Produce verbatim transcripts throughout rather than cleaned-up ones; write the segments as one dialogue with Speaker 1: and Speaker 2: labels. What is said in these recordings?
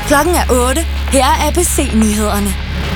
Speaker 1: Klokken er otte. Her er A B C-nyhederne.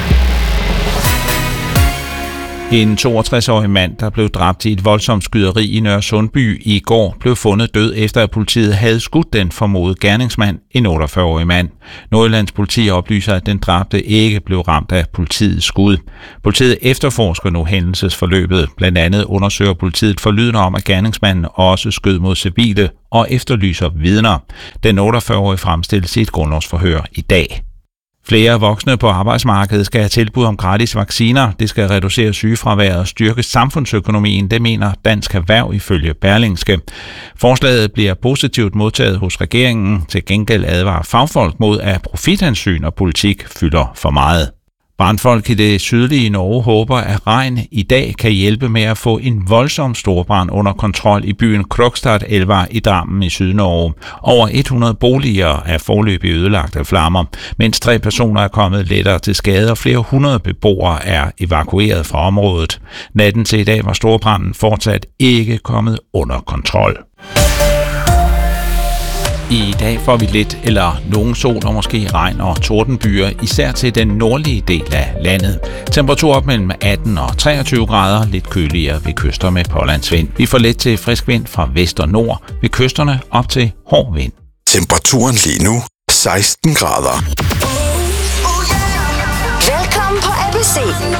Speaker 2: En toogtres-årig mand, der blev dræbt i et voldsomt skyderi i Nørresundby i går, blev fundet død efter, at politiet havde skudt den formodede gerningsmand, en otteogfyrre-årig mand. Nordjyllands politi oplyser, at den dræbte ikke blev ramt af politiets skud. Politiet efterforsker nu hændelsesforløbet. Blandt andet undersøger politiet forlydende om, at gerningsmanden også skød mod civile og efterlyser vidner. Den otteogfyrre-årige fremstilles i et grundlovsforhør i dag. Flere voksne på arbejdsmarkedet skal have tilbud om gratis vacciner. Det skal reducere sygefraværet og styrke samfundsøkonomien, det mener Dansk Erhverv ifølge Berlingske. Forslaget bliver positivt modtaget hos regeringen. Til gengæld advarer fagfolk mod, at profithensyn og politik fylder for meget. Brandfolk i det sydlige Norge håber, at regn i dag kan hjælpe med at få en voldsom storbrand under kontrol i byen Krokstadelva i Drammen i Sydnorge. Over hundrede boliger er foreløbig ødelagt af flammer, mens tre personer er kommet lettere til skade, og flere hundrede beboere er evakueret fra området. Natten til i dag var storbranden fortsat ikke kommet under kontrol. I dag får vi lidt eller nogen sol og måske regn og tordenbyer, især til den nordlige del af landet. Temperatur op mellem atten og treogtyve grader, lidt køligere ved kyster med pålandsvind. Vi får let til frisk vind fra vest og nord, ved kysterne op til hård vind.
Speaker 3: Temperaturen lige nu seksten grader.
Speaker 1: Velkommen på A B C.